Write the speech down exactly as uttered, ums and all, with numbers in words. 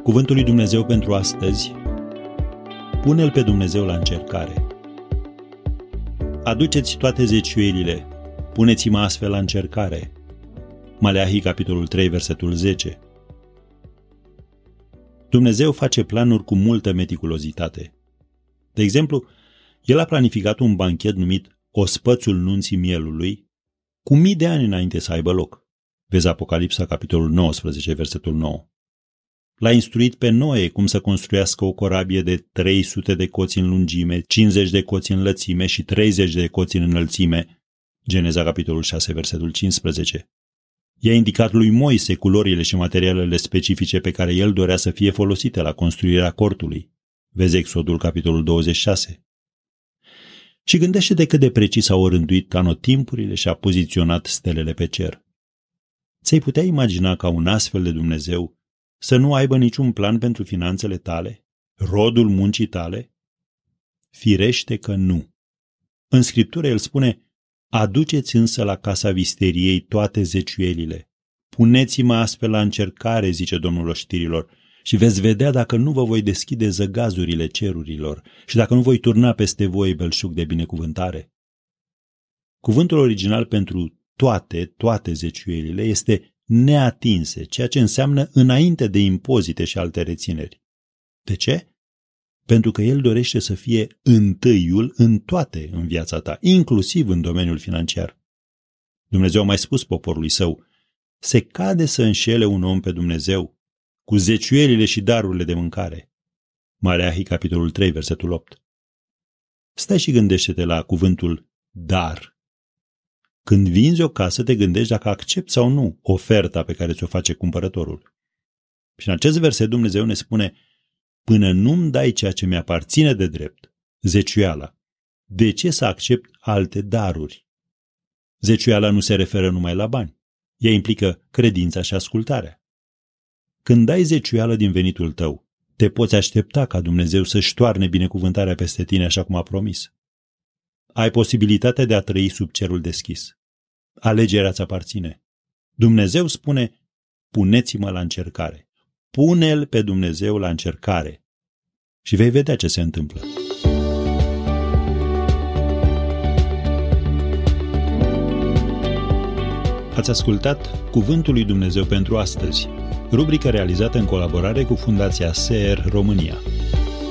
Cuvântul lui Dumnezeu pentru astăzi: pune-L pe Dumnezeu la încercare. Aduceți toate zeciuielile, puneți-mă astfel la încercare. Maleahi, capitolul trei, versetul zece. Dumnezeu face planuri cu multă meticulozitate. De exemplu, El a planificat un banchet numit Ospățul Nunții Mielului cu mii de ani înainte să aibă loc. Vezi Apocalipsa, capitolul nouăsprezece, versetul nouă. L-a instruit pe Noe cum să construiască o corabie de trei sute de coți în lungime, cincizeci de coți în lățime și treizeci de coți în înălțime. Geneza, capitolul șase, versetul cincisprezece. I-a indicat lui Moise culorile și materialele specifice pe care el dorea să fie folosite la construirea cortului. Vezi Exodul, capitolul douăzeci și șase. Și gândește-te cât de precis au rânduit anotimpurile și a poziționat stelele pe cer. Ți-ai putea imagina ca un astfel de Dumnezeu să nu aibă niciun plan pentru finanțele tale, rodul muncii tale? Firește că nu. În Scriptură el spune: aduceți însă la casa visteriei toate zeciuielile. Puneți-mă astfel la încercare, zice Domnul oștirilor, și veți vedea dacă nu vă voi deschide zăgazurile cerurilor și dacă nu voi turna peste voi belșug de binecuvântare. Cuvântul original pentru toate, toate zeciuielile este neatinse, ceea ce înseamnă înainte de impozite și alte rețineri. De ce? Pentru că El dorește să fie întâiul în toate în viața ta, inclusiv în domeniul financiar. Dumnezeu a mai spus poporului său: se cade să înșele un om pe Dumnezeu cu zeciuielile și darurile de mâncare. Maleahi, capitolul trei, versetul opt. Stai și gândește-te la cuvântul dar. Când vinzi o casă, te gândești dacă accepti sau nu oferta pe care ți-o face cumpărătorul. Și în acest verset Dumnezeu ne spune: până nu-mi dai ceea ce mi-aparține de drept, zeciuiala, de ce să accept alte daruri? Zeciuiala nu se referă numai la bani. Ea implică credința și ascultarea. Când dai zeciuială din venitul tău, te poți aștepta ca Dumnezeu să-și toarne binecuvântarea peste tine așa cum a promis. Ai posibilitatea de a trăi sub cerul deschis. Alegerea îți aparține. Dumnezeu spune: puneți-mă la încercare. Pune-L pe Dumnezeu la încercare și vei vedea ce se întâmplă. Ați ascultat Cuvântul lui Dumnezeu pentru astăzi, rubrică realizată în colaborare cu Fundația S E R România.